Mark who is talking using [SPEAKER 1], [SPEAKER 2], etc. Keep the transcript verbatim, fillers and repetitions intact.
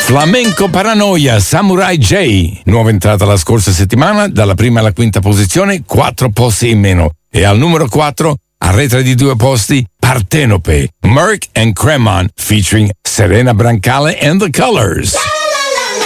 [SPEAKER 1] Flamenco Paranoia, Samurai J, nuova entrata la scorsa settimana, dalla prima alla quinta posizione, quattro posti in meno. E al numero quattro, arretra di due posti, Partenope, Merck and Cremon, featuring Serena Brancale and the Colors.